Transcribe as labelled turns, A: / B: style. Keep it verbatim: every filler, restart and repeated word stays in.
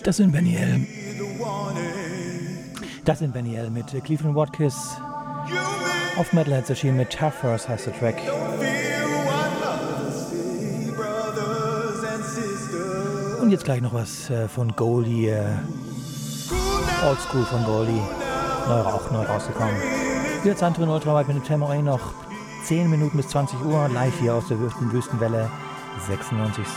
A: Das sind Benny L. Das sind Benny L. mit Cleveland Watkins. Auf Metalheads erschienen mit Tough First heißt der Track. Und jetzt gleich noch was äh, von Goldie. Äh, Oldschool von Goldie. Neu, auch neu rausgekommen. Jetzt André Ultraweit mit dem Tempo A noch zehn Minuten bis zwanzig Uhr. Live hier aus der Wüstenwelle sechsundneunzig